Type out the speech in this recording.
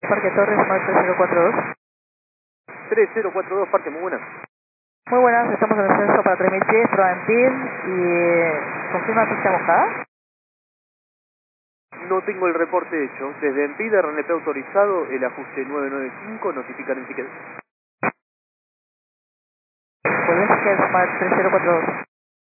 Parque Torres, Smart 3042. 3042, Parque, muy buenas. Muy buenas, estamos en el censo para 3000 pies, prueba en PIN y confirma pista mojada. No tengo el reporte hecho. Desde Empida, RNP autorizado, el ajuste 995, notificar el ticket. Puede ser Smart 3042.